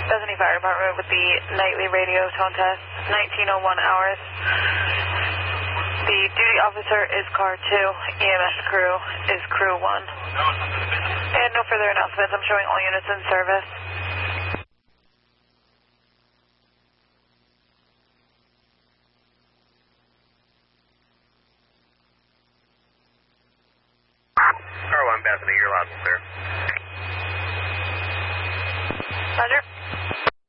Bethany Fire Department with the nightly radio tone test, 1901 hours. The duty officer is car 2, EMS crew is crew 1. And no further announcements. I'm showing all units in service. Car 1, Bethany, you're loud and clear. Roger.